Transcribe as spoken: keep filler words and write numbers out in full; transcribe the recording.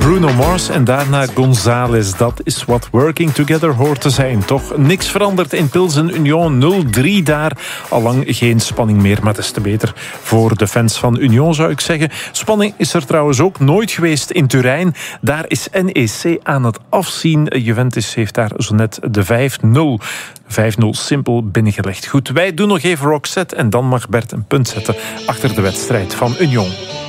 Bruno Mars en daarna González. Dat is wat Working Together hoort te zijn. Toch niks veranderd in Pilsen Union nul drie daar. Allang geen spanning meer, maar des te beter voor de fans van Union, zou ik zeggen. Spanning is er trouwens ook nooit geweest in Turijn. Daar is N E C aan het afzien. Juventus heeft daar zo net de vijf nul. vijf nul simpel binnengelegd. Goed, wij doen nog even Roxette en dan mag Bert een punt zetten achter de wedstrijd van Union.